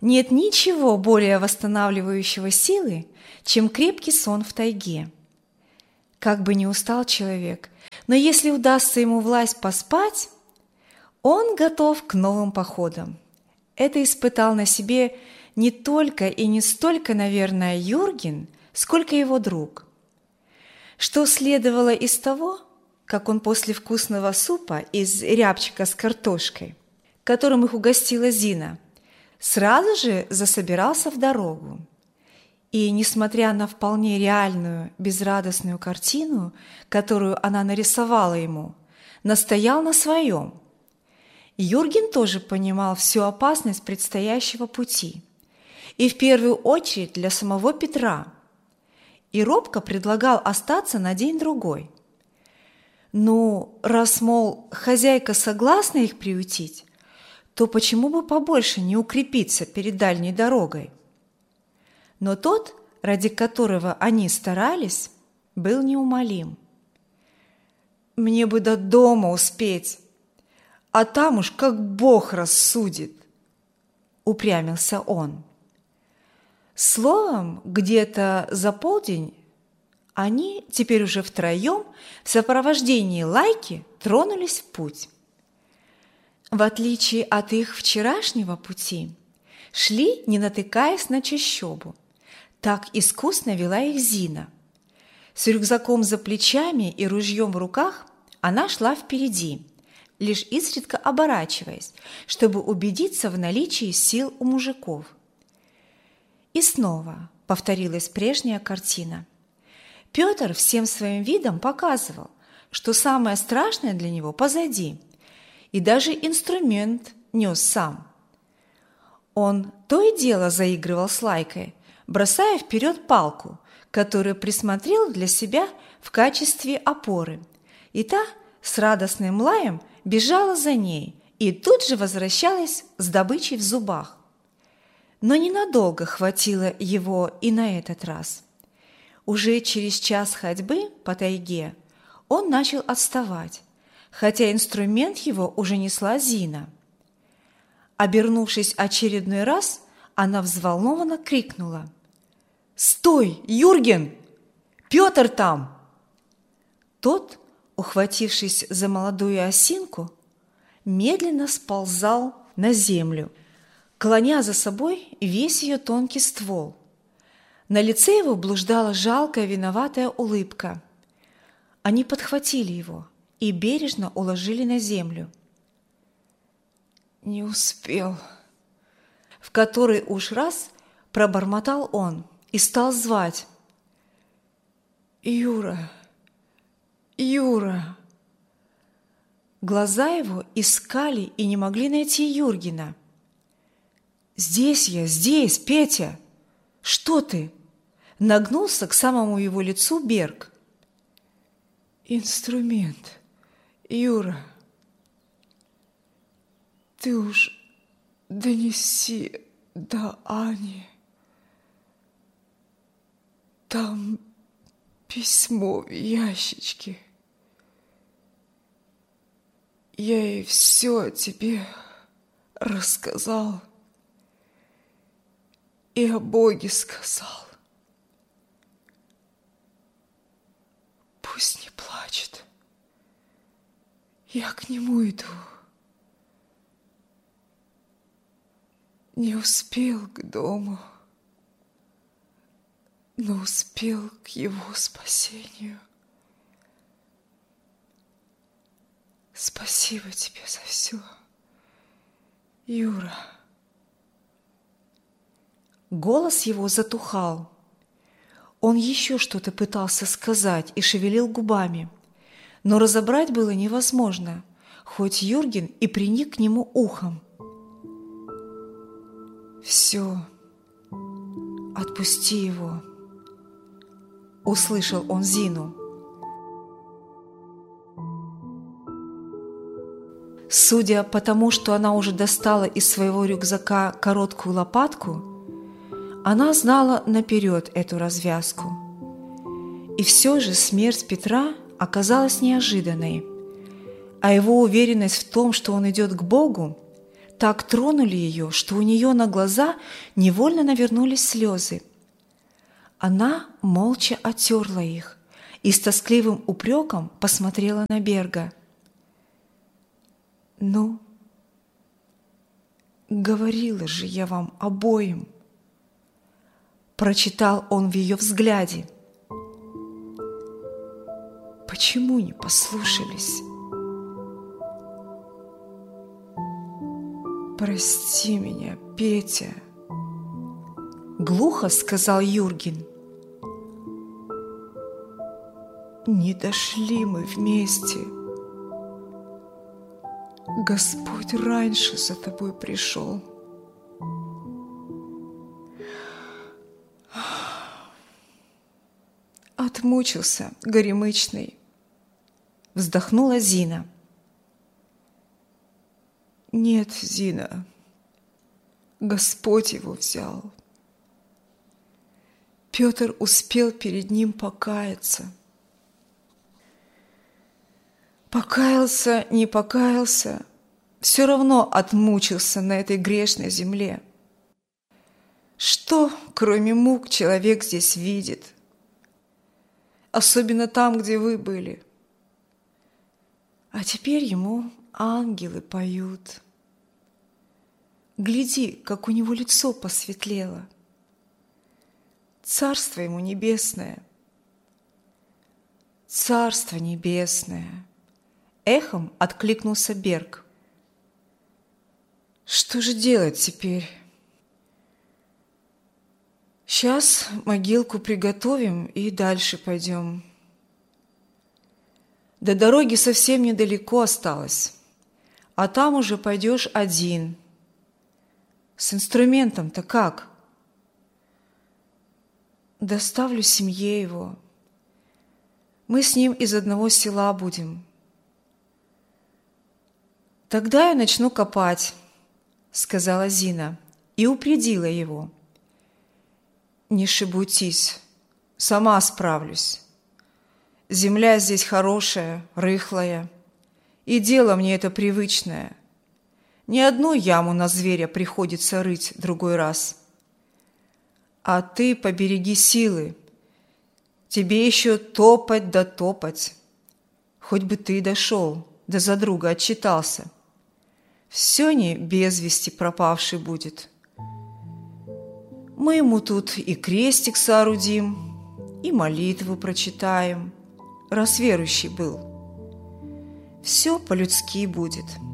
Нет ничего более восстанавливающего силы, чем крепкий сон в тайге. Как бы ни устал человек, но если удастся ему власть поспать, он готов к новым походам. Это испытал на себе не только и не столько, наверное, Юрген, сколько его друг. Что следовало из того, как он после вкусного супа из рябчика с картошкой, которым их угостила Зина, сразу же засобирался в дорогу. И, несмотря на вполне реальную, безрадостную картину, которую она нарисовала ему, настоял на своем. Юрген тоже понимал всю опасность предстоящего пути, и в первую очередь для самого Петра, и робко предлагал остаться на день-другой. Ну, раз, мол, хозяйка согласна их приютить, то почему бы побольше не укрепиться перед дальней дорогой? Но тот, ради которого они старались, был неумолим. «Мне бы до дома успеть, а там уж как Бог рассудит», — упрямился он. Словом, где-то за полдень они, теперь уже втроем, в сопровождении Лайки тронулись в путь. В отличие от их вчерашнего пути, шли, не натыкаясь на чащобу. Так искусно вела их Зина. С рюкзаком за плечами и ружьем в руках она шла впереди, лишь изредка оборачиваясь, чтобы убедиться в наличии сил у мужиков. И снова повторилась прежняя картина. Петр всем своим видом показывал, что самое страшное для него позади, и даже инструмент нес сам. Он то и дело заигрывал с Лайкой, бросая вперед палку, которую присмотрел для себя в качестве опоры, и та с радостным лаем бежала за ней и тут же возвращалась с добычей в зубах. Но ненадолго хватило его и на этот раз. Уже через час ходьбы по тайге он начал отставать, хотя инструмент его уже несла Зина. Обернувшись очередной раз, она взволнованно крикнула: «Стой, Юрген! Петр там!» Тот, ухватившись за молодую осинку, медленно сползал на землю, клоня за собой весь ее тонкий ствол. На лице его блуждала жалкая виноватая улыбка. Они подхватили его и бережно уложили на землю. «Не успел», — в который уж раз пробормотал он и стал звать: «Юра, Юра!» Глаза его искали и не могли найти Юргена. «Здесь я, здесь, Петя! Что ты?» Нагнулся к самому его лицу Берг. «Инструмент, Юра. Ты уж донеси до Ани. Там письмо в ящичке. Я ей все о тебе рассказал и о Боге сказал. Пусть не плачет. Я к нему иду. Не успел к дому, но успел к его спасению. Спасибо тебе за все, Юра». Голос его затухал. Он еще что-то пытался сказать и шевелил губами, но разобрать было невозможно, хоть Юрген и приник к нему ухом. «Все, отпусти его», — услышал он Зину. Судя по тому, что она уже достала из своего рюкзака короткую лопатку, она знала наперед эту развязку. И все же смерть Петра оказалась неожиданной, а его уверенность в том, что он идет к Богу, так тронули ее, что у нее на глаза невольно навернулись слезы. Она молча оттерла их и с тоскливым упреком посмотрела на Берга. «Ну, говорила же я вам обоим», – прочитал он в ее взгляде. «Почему не послушались? Прости меня, Петя», – глухо сказал Юрген. «Не дошли мы вместе. Господь раньше за тобой пришел. Отмучился горемычный», – вздохнула Зина. «Нет, Зина, Господь его взял. Петр успел перед ним покаяться. Покаялся, не покаялся, все равно отмучился на этой грешной земле. Что, кроме мук, человек здесь видит? Особенно там, где вы были. А теперь ему ангелы поют. Гляди, как у него лицо посветлело. Царство ему небесное. Царство небесное. Эхом откликнулся Берг. Что же делать теперь? Сейчас могилку приготовим и дальше пойдем. До дороги совсем недалеко осталось, а там уже пойдешь один. С инструментом-то как? Доставлю семье его. Мы с ним из одного села будем. Тогда я начну копать, сказала Зина и упредила его. Не шебутись, сама справлюсь. Земля здесь хорошая, рыхлая, и дело мне это привычное. Ни одну яму на зверя приходится рыть другой раз. А ты побереги силы, тебе еще топать да топать. Хоть бы ты дошел, да за друга отчитался. Все не без вести пропавший будет. Мы ему тут и крестик соорудим, и молитву прочитаем, раз верующий был. Все по-людски будет.